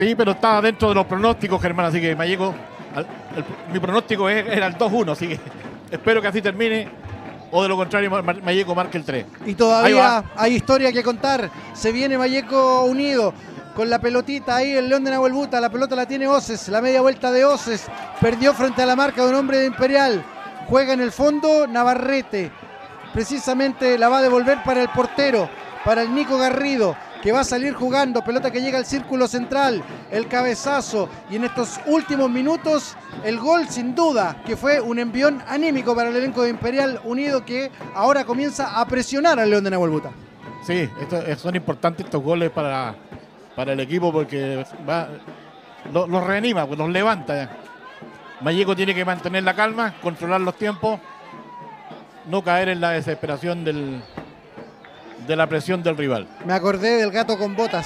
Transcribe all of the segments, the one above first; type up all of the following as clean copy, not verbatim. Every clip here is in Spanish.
Sí, pero estaba dentro de los pronósticos, Germán, así que Malleco, mi pronóstico era el 2-1, así que espero que así termine, o de lo contrario Malleco marque el 3. Y todavía hay historia que contar. Se viene Malleco Unido con la pelotita ahí, el León de Nahuelbuta. La pelota la tiene Oces, la media vuelta de Oces. Perdió frente a la marca de un hombre de Imperial. Juega en el fondo Navarrete. Precisamente la va a devolver para el portero, para el Nico Garrido, que va a salir jugando. Pelota que llega al círculo central, el cabezazo, y en estos últimos minutos el gol, sin duda, que fue un envión anímico para el elenco de Imperial Unido, que ahora comienza a presionar al León de Nahuelbuta. Sí, son importantes estos goles para el equipo, porque los reanima, los levanta ya. Malleco tiene que mantener la calma, controlar los tiempos, no caer en la desesperación de la presión del rival. Me acordé del gato con botas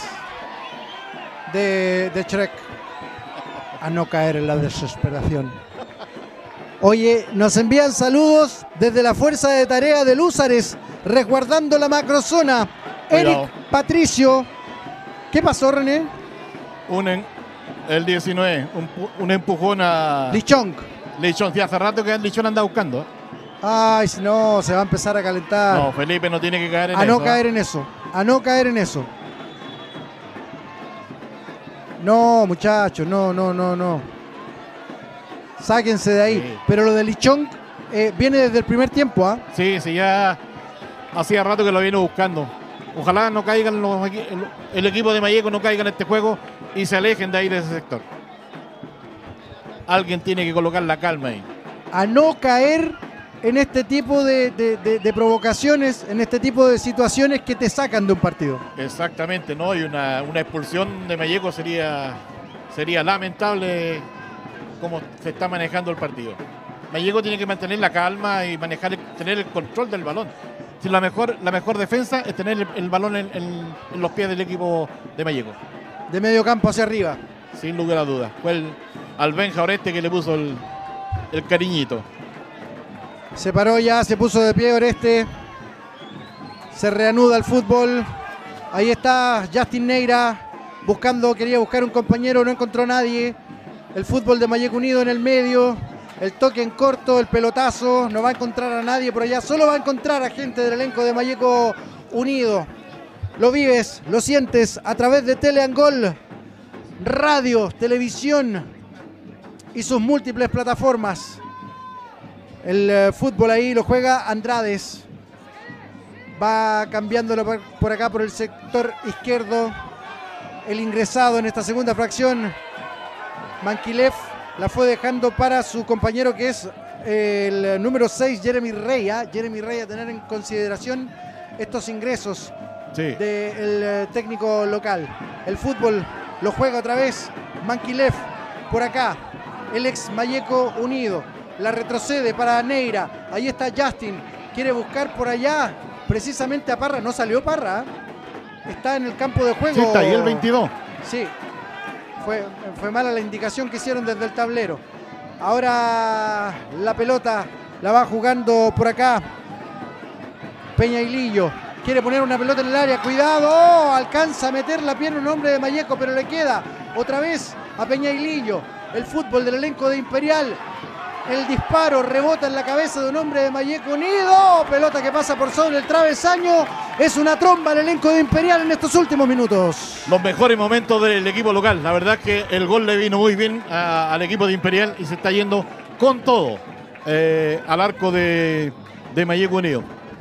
de Shrek. A no caer en la desesperación. Oye, nos envían saludos desde la Fuerza de Tarea de Lúzares, resguardando la macrozona. Cuidado. Eric Patricio. ¿Qué pasó, René? El 19, un empujón a Lichón. Lichón. Sí, hace rato que Lichón anda buscando. Ay, si no, se va a empezar a calentar. No, Felipe no tiene que caer en eso. A no caer en eso. A no caer en eso. No, muchachos, no. Sáquense de ahí. Sí. Pero lo de Lichón viene desde el primer tiempo, ¿ah? Sí, ya hacía rato que lo viene buscando. Ojalá no caigan el equipo de Malleco no caiga en este juego y se alejen de ahí, de ese sector. Alguien tiene que colocar la calma ahí. A no caer en este tipo de provocaciones, en este tipo de situaciones que te sacan de un partido. Exactamente, ¿no? Y una expulsión de Malleco sería lamentable cómo se está manejando el partido. Malleco tiene que mantener la calma y tener el control del balón. Si la mejor defensa es tener el balón en los pies del equipo de Malleco. De medio campo hacia arriba. Sin lugar a dudas. Fue al Benja Oreste que le puso el cariñito. Se paró ya, se puso de pie Oreste. Se reanuda el fútbol. Ahí está Justin Neira quería buscar un compañero, no encontró nadie. El fútbol de Malleco Unido en el medio. El toque en corto, el pelotazo. No va a encontrar a nadie por allá. Solo va a encontrar a gente del elenco de Malleco Unido. Lo vives, lo sientes a través de Teleangol, radio, televisión y sus múltiples plataformas. El fútbol ahí lo juega Andrades. Va cambiándolo por acá, por el sector izquierdo. El ingresado en esta segunda fracción, Manquilev, la fue dejando para su compañero, que es el número 6, Jeremy Rey. Jeremy Rey, a tener en consideración estos ingresos del técnico local. El fútbol lo juega otra vez Manquilev por acá. El ex Malleco Unido. La retrocede para Neira. Ahí está Justin. Quiere buscar por allá precisamente a Parra. No salió Parra. Está en el campo de juego. Sí, está ahí el 22. Sí. Fue mala la indicación que hicieron desde el tablero. Ahora la pelota la va jugando por acá Peña Hilillo. Quiere poner una pelota en el área. Cuidado. ¡Oh! Alcanza a meter la pierna un hombre de Malleco, pero le queda otra vez a Peña Hilillo. El fútbol del elenco de Imperial. El disparo rebota en la cabeza de un hombre de Malleco Unido. Pelota que pasa por sobre el travesaño. Es una tromba el elenco de Imperial en estos últimos minutos. Los mejores momentos del equipo local. La verdad es que el gol le vino muy bien al equipo de Imperial y se está yendo con todo al arco de Malleco Unido.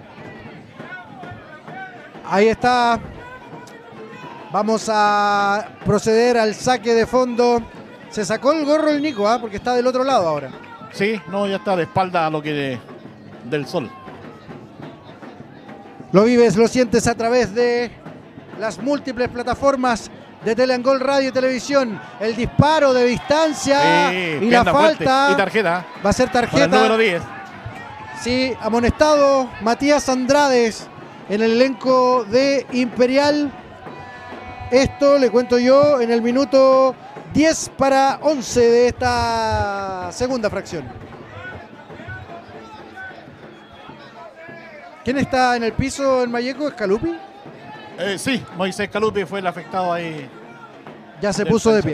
Ahí está. Vamos a proceder al saque de fondo. Se sacó el gorro el Nico, porque está del otro lado ahora. Sí, no, ya está de espalda a lo que del sol. Lo vives, lo sientes a través de las múltiples plataformas de Teleangol Radio y Televisión. El disparo de distancia y la falta. Y tarjeta. Va a ser tarjeta. Para el número 10. Sí, amonestado Matías Andrades en el elenco de Imperial. Esto le cuento yo en el minuto 10 para 11 de esta segunda fracción. ¿Quién está en el piso en Malleco? ¿Es Calupi? Sí, Moisés Calupi fue el afectado ahí Ya se del puso de cancha. pie.